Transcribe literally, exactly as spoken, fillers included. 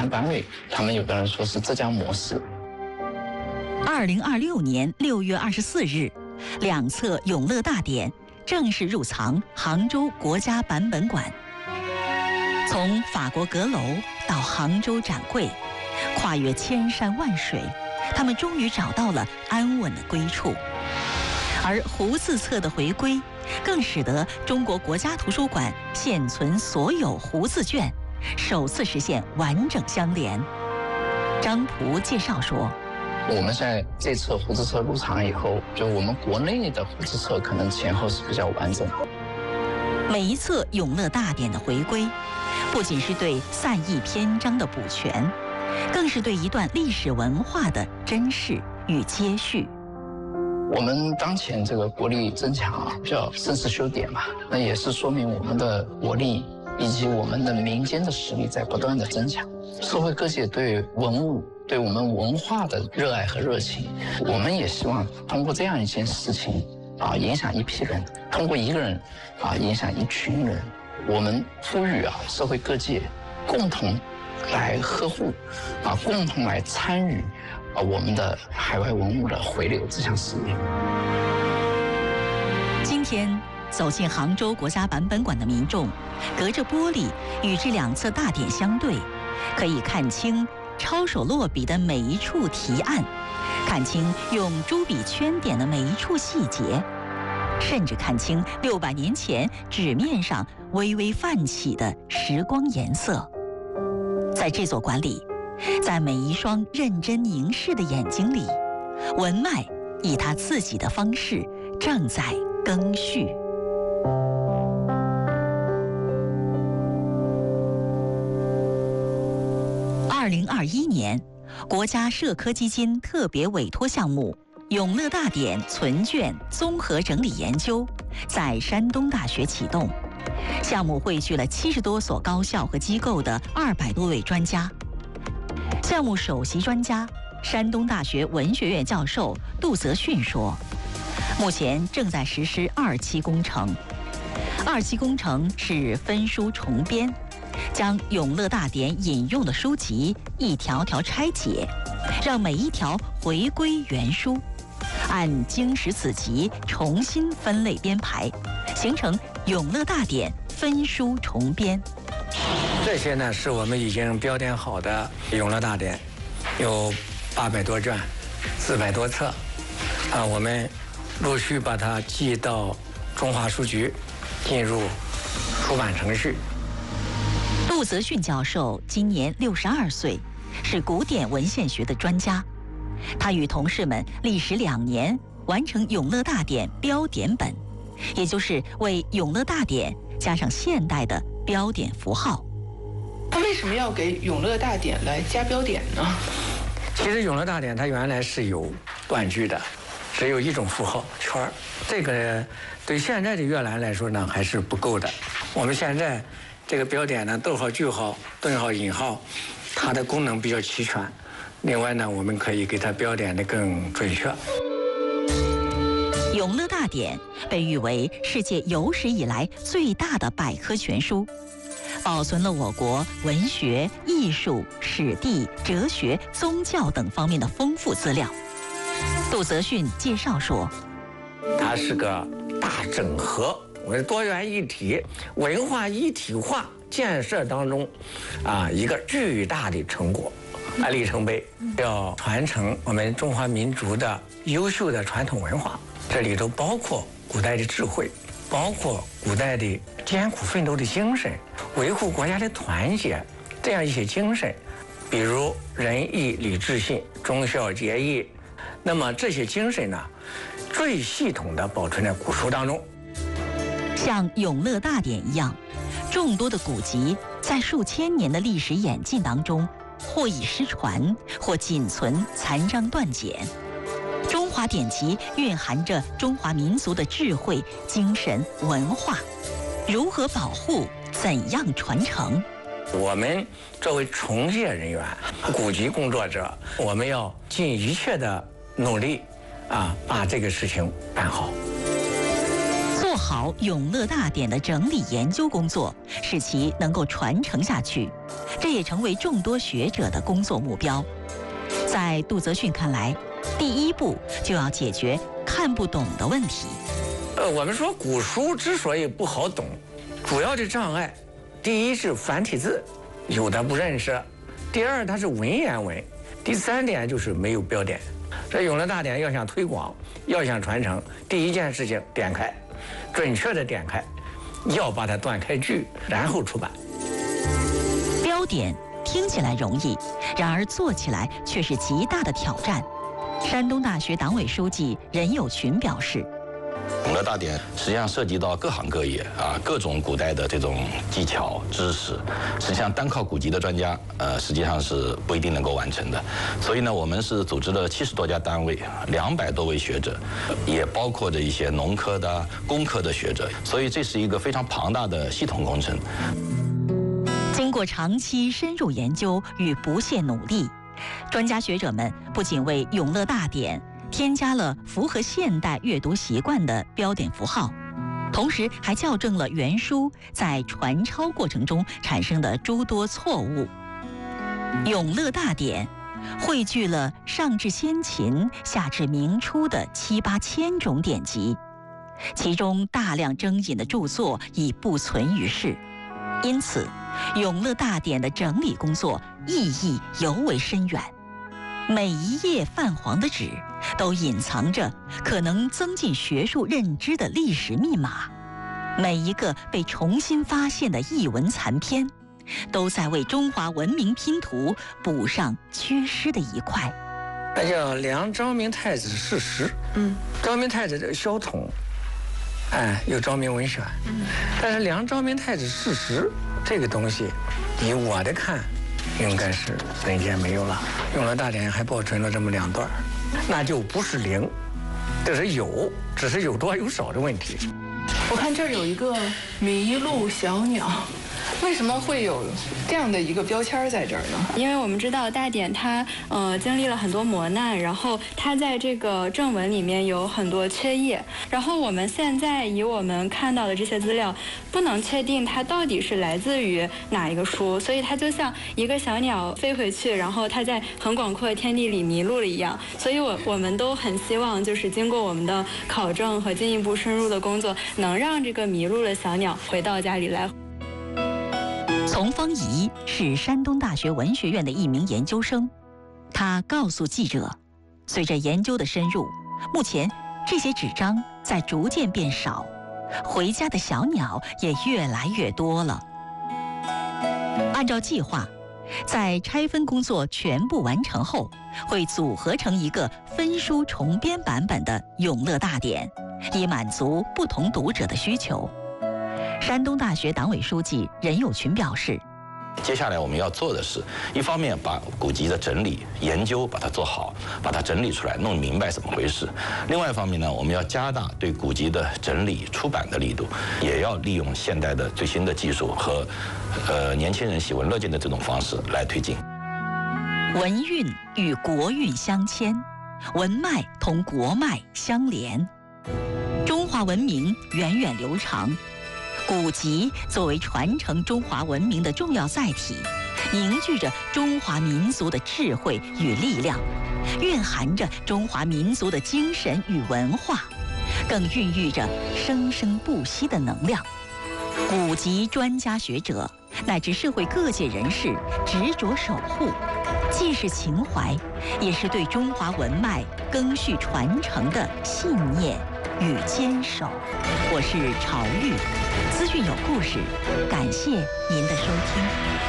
参单位，他们有的人说是浙江模式。 二零二六年六月二十四日，两册《永乐大典》正式入藏杭州国家版本馆。从法国阁楼到杭州展柜，跨越千山万水，他们终于找到了安稳的归处。而胡字册的回归，更使得中国国家图书馆现存所有胡字卷首次实现完整相连。张璞介绍说， 我们现在这册胡字册入藏以后，就我们国内的胡字册可能前后是比较完整的。 每一册《永乐大典》的回归，不仅是对散佚篇章的补全，更是对一段历史文化的珍视与接续。 我们当前这个国力增强啊，叫盛世修典嘛，那也是说明我们的国力以及我们的民间的实力在不断的增强。社会各界对文物、对我们文化的热爱和热情，我们也希望通过这样一件事情啊，影响一批人，通过一个人啊，影响一群人。我们呼吁啊，社会各界共同来呵护啊，共同来参与啊我们的海外文物的回流这项事业。 今天走进杭州国家版本馆的民众，隔着玻璃与这两册大典相对，可以看清抄手落笔的每一处题案，看清用朱笔圈点的每一处细节，甚至看清六百年前纸面上微微泛起的时光颜色。在这座馆里，在每一双认真凝视的眼睛里，文脉以他自己的方式正在更续。二零二一年，国家社科基金特别委托项目“永乐大典”存卷综合整理研究在山东大学启动。项目汇聚了七十多所高校和机构的二百多位专家。项目首席专家、山东大学文学院教授杜泽训说，目前正在实施二期工程。二期工程是分书重编，将《永乐大典》引用的书籍一条条拆解，让每一条回归原书，按经史子集重新分类编排，形成《永乐大典》分书重编。 这些呢是我们已经标点好的《永乐大典》，有八百多卷，四百多册，啊，我们陆续把它寄到中华书局，进入出版程序。 杜泽训教授今年六十二岁，是古典文献学的专家。他与同事们历时两年完成《永乐大典》标点本，也就是为《永乐大典》加上现代的标点符号。 他为什么要给《永乐大典》来加标点呢？ 其实《永乐大典》它原来是有断句的，只有一种符号圈儿，这个对现在的阅览来说呢还是不够的。我们现在这个标点呢，逗号、句号、顿号、引号，它的功能比较齐全。另外呢，我们可以给它标点的更准确。 《永乐大典》被誉为世界有史以来最大的百科全书，保存了我国文学、艺术、史地、哲学、宗教等方面的丰富资料。杜泽训介绍说， 它是个大整合，我们多元一体、文化一体化建设当中，啊，一个巨大的成果。啊，里程碑要传承我们中华民族的优秀的传统文化，这里头包括古代的智慧，包括古代的艰苦奋斗的精神，维护国家的团结这样一些精神，比如仁义礼智信、忠孝节义。那么这些精神呢，最系统地保存在古书当中。 像《永乐大典》一样，众多的古籍在数千年的历史演进当中，或已失传，或仅存残章断简。中华典籍蕴含着中华民族的智慧、精神、文化，如何保护？怎样传承？ 我们作为从业人员、古籍工作者，我们要尽一切的努力，啊，把这个事情办好。 做好好永乐大典的整理研究工作，使其能够传承下去，这也成为众多学者的工作目标。在杜泽训看来，第一步就要解决看不懂的问题。 呃，我们说古书之所以不好懂，主要的障碍，第一是繁体字，有的不认识；第二，它是文言文；第三点就是没有标点。这永乐大典要想推广，要想传承，第一件事情点开，准确的点开，要把它断开句，然后出版。 标点听起来容易，然而做起来却是极大的挑战。山东大学党委书记任友群表示， 永乐大典实际上涉及到各行各业啊，各种古代的这种技巧知识，实际上单靠古籍的专家，呃，实际上是不一定能够完成的。所以呢，我们是组织了七十多家单位，两百多位学者，也包括着一些农科的、工科的学者，所以这是一个非常庞大的系统工程。 经过长期深入研究与不懈努力，专家学者们不仅为永乐大典添加了符合现代阅读习惯的标点符号，同时还校正了原书在传抄过程中产生的诸多错误。永乐大典汇聚了上至先秦、下至明初的七八千种典籍，其中大量征引的著作已不存于世，因此永乐大典的整理工作意义尤为深远。每一页泛黄的纸都隐藏着可能增进学术认知的历史密码，每一个被重新发现的译文残篇，都在为中华文明拼图补上缺失的一块。 那叫梁昭明太子事实。嗯，昭明太子的萧统，哎，有昭明文选。嗯，但是梁昭明太子事实这个东西，以我的看，应该是人间没有了。永乐大典还保存了这么两段，那就不是零，这是有，只是有多有少的问题。 我看这儿有一个麋鹿小鸟，为什么会有这样的一个标签在这儿呢？ 因为我们知道大典它呃经历了很多磨难，然后它在这个正文里面有很多缺页，然后我们现在以我们看到的这些资料，不能确定它到底是来自于哪一个书，所以它就像一个小鸟飞回去，然后它在很广阔的天地里迷路了一样。所以我我们都很希望，就是经过我们的考证和进一步深入的工作，能让这个迷路的小鸟回到家里来。 丛方仪是山东大学文学院的一名研究生，他告诉记者，随着研究的深入，目前这些纸张在逐渐变少，回家的小鸟也越来越多了。按照计划，在拆分工作全部完成后，会组合成一个分书重编版本的《永乐大典》，以满足不同读者的需求。山东大学党委书记任友群表示， 接下来我们要做的是，一方面把古籍的整理研究把它做好，把它整理出来，弄明白怎么回事；另外一方面呢，我们要加大对古籍的整理出版的力度，也要利用现代的最新的技术和呃年轻人喜闻乐见的这种方式来推进。 文运与国运相牵，文脉同国脉相连，中华文明源远流长。古籍作为传承中华文明的重要载体，凝聚着中华民族的智慧与力量，蕴含着中华民族的精神与文化，更孕育着生生不息的能量。古籍专家学者乃至社会各界人士执着守护，既是情怀，也是对中华文脉更续传承的信念与坚守。我是朝玉，资讯有故事，感谢您的收听。